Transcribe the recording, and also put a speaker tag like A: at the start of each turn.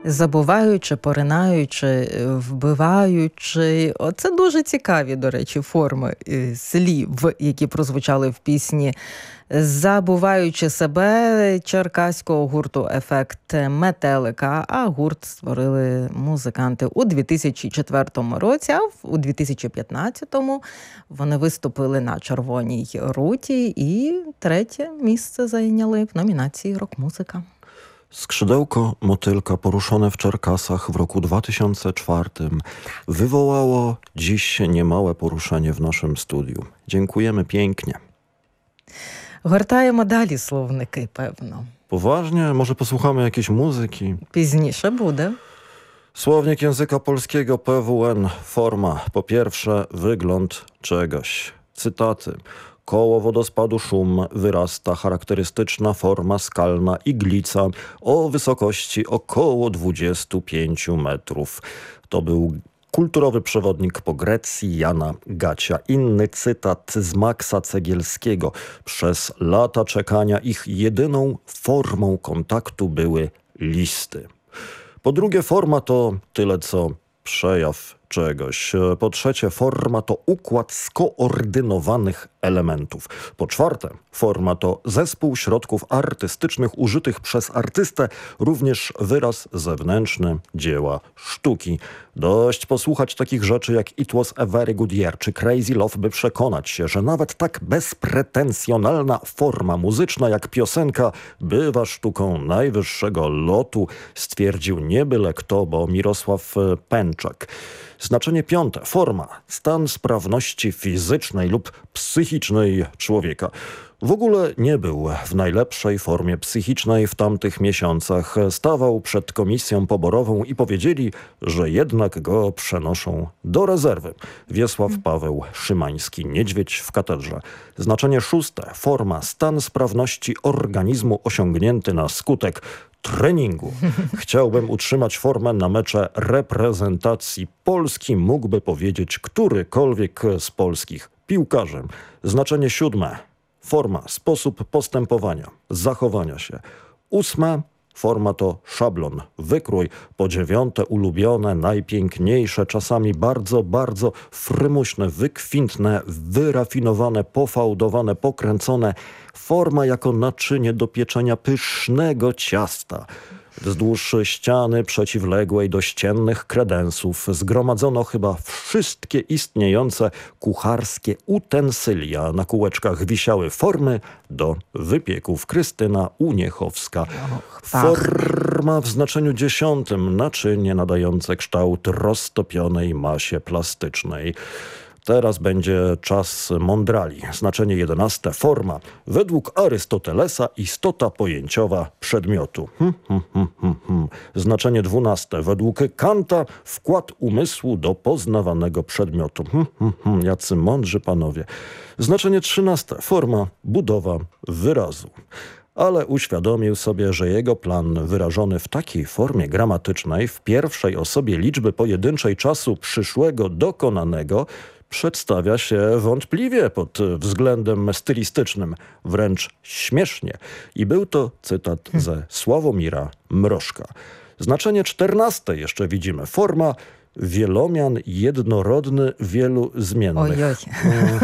A: Забуваючи, поринаючи, вбиваючи. Оце дуже цікаві, до речі, форми слів, які прозвучали в пісні. Забуваючи себе черкаського гурту «Ефект Метелика», а гурт створили музиканти у 2004 році, а у 2015-му вони виступили на «Червоній руті» і 3-є місце zajęli w номінації «Рок-музика».
B: Skrzydełko motylka poruszone w Czerkasach w roku 2004 wywołało dziś niemałe poruszenie w naszym studiu. Dziękujemy pięknie.
A: Гортаємо далі словники, певно.
B: Poważnie? Może posłuchamy jakiejś muzyki?
A: Пізніше буде.
B: Słownik języka polskiego PWN. Forma. Po pierwsze, wygląd czegoś. Cytaty. Koło wodospadu szum wyrasta charakterystyczna forma skalna iglica o wysokości około 25 metrów. To był kulturowy przewodnik po Grecji Jana Gacia. Inny cytat z Maxa Cegielskiego. Przez lata czekania ich jedyną formą kontaktu były listy. Po drugie, forma to tyle co przejaw czegoś. Po trzecie, forma to układ skoordynowanych elementów. Po czwarte, forma to zespół środków artystycznych użytych przez artystę, również wyraz zewnętrzny dzieła sztuki. Dość posłuchać takich rzeczy jak It Was a Very Good Year czy Crazy Love, by przekonać się, że nawet tak bezpretensjonalna forma muzyczna jak piosenka bywa sztuką najwyższego lotu, stwierdził nie byle kto, bo Mirosław Pęczak. Znaczenie piąte. Forma. Stan sprawności fizycznej lub psychicznej człowieka. W ogóle nie był w najlepszej formie psychicznej w tamtych miesiącach. Stawał przed komisją poborową i powiedzieli, że jednak go przenoszą do rezerwy. Wiesław Paweł Szymański, niedźwiedź w katedrze. Znaczenie szóste. Forma. Stan sprawności organizmu osiągnięty na skutek treningu. Chciałbym utrzymać formę na mecze reprezentacji Polski, mógłby powiedzieć którykolwiek z polskich piłkarzy. Znaczenie siódme. Forma, sposób postępowania, zachowania się. Ósme. Forma to szablon, wykrój. Po dziewiąte, ulubione, najpiękniejsze, czasami bardzo, bardzo frymuśne, wykwintne, wyrafinowane, pofałdowane, pokręcone. Forma jako naczynie do pieczenia pysznego ciasta. Wzdłuż ściany przeciwległej do ściennych kredensów zgromadzono chyba wszystkie istniejące kucharskie utensylia. Na kółeczkach wisiały formy do wypieków. Krystyna Uniechowska. Forma w znaczeniu 10. Naczynie nadające kształt roztopionej masie plastycznej. Teraz będzie czas mądrali. Znaczenie 11. Forma. Według Arystotelesa istota pojęciowa przedmiotu. Znaczenie 12. Według Kanta wkład umysłu do poznawanego przedmiotu. Jacy mądrzy panowie. Znaczenie 13. Forma. Budowa wyrazu. Ale uświadomił sobie, że jego plan wyrażony w takiej formie gramatycznej w pierwszej osobie liczby pojedynczej czasu przyszłego dokonanego przedstawia się wątpliwie pod względem stylistycznym, wręcz śmiesznie. I był to cytat ze Sławomira Mrożka. Znaczenie 14 jeszcze widzimy. Forma wielomian jednorodny, wielu zmiennych.
A: Ojoj.